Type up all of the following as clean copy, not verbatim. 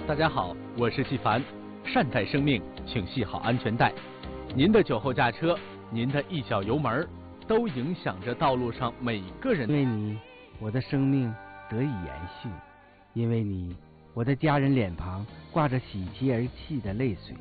大家好，我是纪凡。善待生命，请系好安全带。您的酒后驾车，您的一脚油门，都影响着道路上每个人。 因为你，我的生命得以延续；因为你，我的家人脸庞挂着喜极而泣的泪水。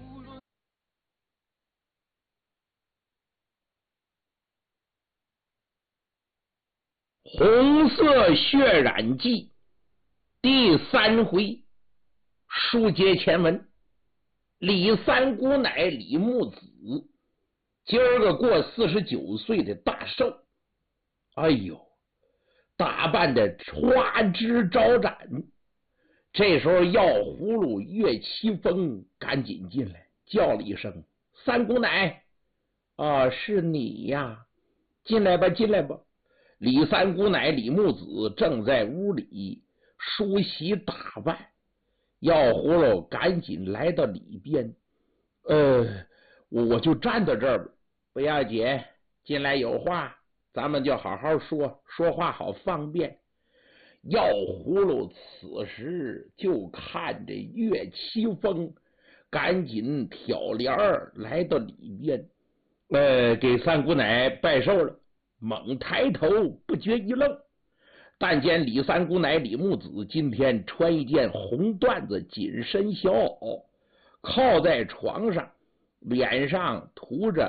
红色血染记第3回，书接前文。李三姑奶李木子今儿个过49岁的大寿，哎呦，打扮的花枝招展。这时候药葫芦岳奇峰赶紧进来叫了一声：“三姑奶啊，是你呀，进来吧，进来吧。”李三姑奶李木子正在屋里梳洗打扮，药葫芦赶紧来到里边。我就站到这儿吧，不要紧，进来有话咱们就好好说，说话好方便。药葫芦此时就看着岳奇峰赶紧挑帘儿来到里边，给三姑奶拜寿了。猛抬头不觉一愣，但见李三姑奶李木子今天穿一件红缎子紧身小袄，靠在床上，脸上涂着